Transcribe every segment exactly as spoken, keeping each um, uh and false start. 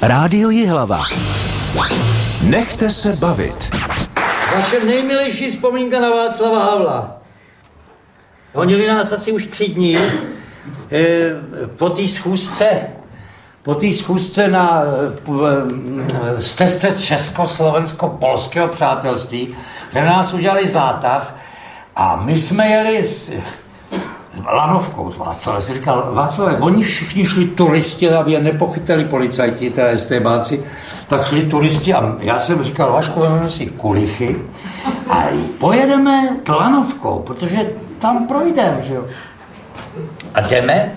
Rádio Jihlava. Nechte se bavit. Vaše nejmilejší vzpomínka na Václava Havla. Honili nás asi už tři dní po té schůzce, po té schůzce na stezce československo-polského přátelství, kde nás udělali zátah a my jsme jeli s lanovkou s Václavem. Jsem říkal, Václavé, oni všichni šli turisti, aby je nepochytali policajti, teda estébáci, tak šli turisti a já jsem říkal, Vašku, vezmeme si kulichy a pojedeme lanovkou, protože tam projdeme, že jo. A jdeme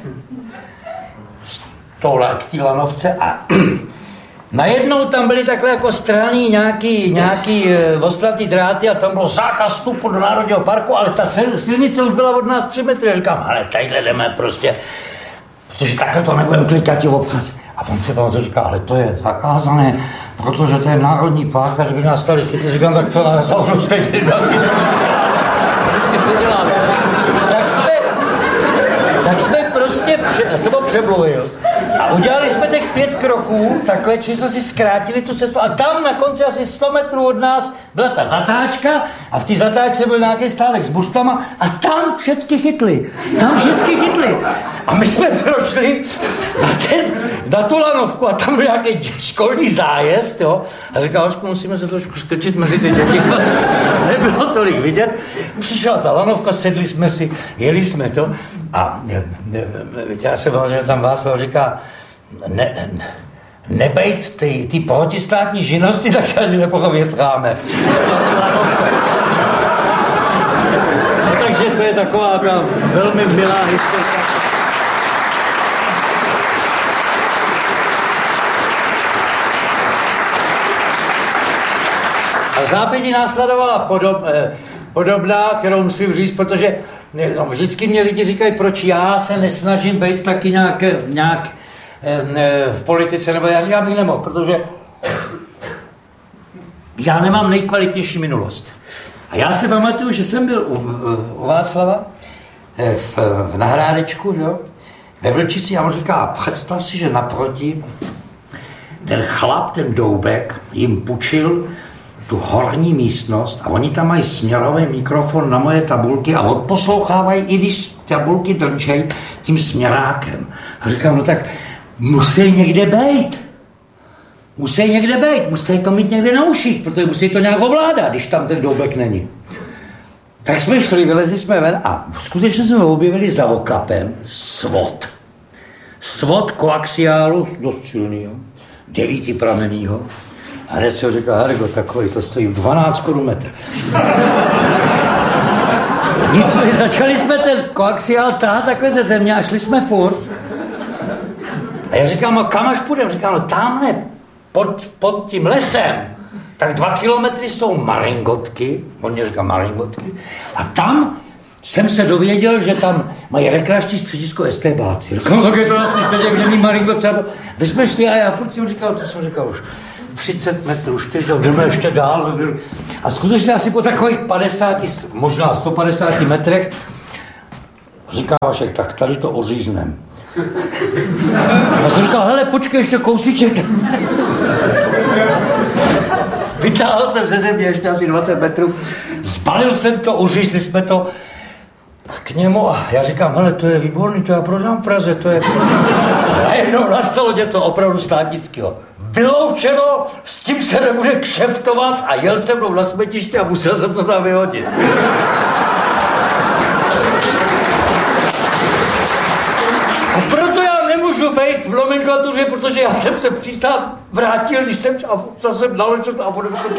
k té lanovce a najednou tam byly takhle jako straný nějaký, nějaký e, ostlatý dráty a tam bylo zákaz vstupu do Národního parku, ale ta silnice už byla od nás tři metry. Říkám, ale tadyhle jdeme prostě, protože takhle to nebudeme klikat a obcházet. A on se vám to říká, ale to je zakázané, protože to je Národní park a kdyby nás tady chytli, říkám, tak co nás zavřou teď, vždycky jsme dělali. Tak jsme, tak jsme prostě, já jsem ho přemluvil. A udělali jsme těch pět kroků, takhle, či jsme si zkrátili tu cestu a tam na konci asi sto metrů od nás byla ta zatáčka a v té zatáčce byl nějaký stálek s buštama a tam všechny chytli. Tam všechny chytli. A my jsme prošli na, ten, na tu lanovku a tam byl nějaký školní zájezd, jo. A říkal, Vašku, musíme se trošku skrčit mezi ty děti. Nebylo tolik vidět. Přišla ta lanovka, sedli jsme si, jeli jsme to a ne, ne, já se vám, že tam Václav říká, ne, nebejt ty, ty protistátní žinnosti, tak se ani nepovětráme. No, takže to je taková ta velmi milá historka. A zápětí následovala podob, eh, podobná, kterou musím říct, protože no, vždycky mě lidi říkají, proč já se nesnažím být taky nějak, nějak eh, v politice, nebo já říkám, bych nemohl, protože já nemám nejkvalitnější minulost. A já si pamatuju, že jsem byl u, u Václava eh, v, v Nahrádečku, jo, ve Vlčici a on říká, představ si, že naproti ten chlap, ten Doubek, jim půjčil tu horní místnost a oni tam mají směrový mikrofon na moje tabulky a odposlouchávají, i když tabulky drnčejí tím směrákem. A říkám, no tak musí někde bejt. Musí někde bejt, musí to mít někde na uších, protože musí to nějak ovládat, když tam ten Doubek není. Tak jsme šli, vylezli jsme ven a skutečně jsme objevili za okapem svod. Svod koaxiálu, dost silnýho, devítipramenýho. A hned se říká, Hargo, takový, to stojí dvanáct korun metr. Nicméně začali jsme ten koaxiál tahat takhle ze země a šli jsme furt. A já říkám, a kam až půjdem? Říkám, no tamhle, pod, pod tím lesem, tak dva kilometry jsou maringotky, on mě říká maringotky, a tam jsem se dověděl, že tam mají rekreační středisko estébáci. Říkám, tak je to vlastně sedět, kde mý maringotce. Vy jsme šli a já furt jsem říkal, to jsem říkal už třicet metrů, čtyřicet, jdeme ještě dál. A skutečně asi po takových padesáti, možná sto padesáti metrech říká Vašek, tak tady to oříznem. Já jsem říkal, hele, počkej ještě kousíček. Vytáhl jsem ze země ještě asi dvacet metrů, zbalil jsem to, ořízli jsme to k němu a já říkám, hele, to je výborný, to já prodám v Praze, to je... A jednou nastalo něco opravdu státnického. Vyloučeno, s tím se nebude kšeftovat a jel jsem mnou na smetiště a musel jsem to tam vyhodit. A proto já nemůžu být v nomenklatuře, protože já jsem se přísám vrátil, když jsem a zase naložil a vodem jsem to...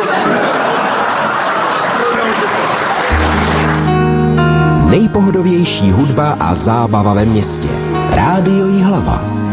Nejpohodovější hudba a zábava ve městě. Rádio Jihlava.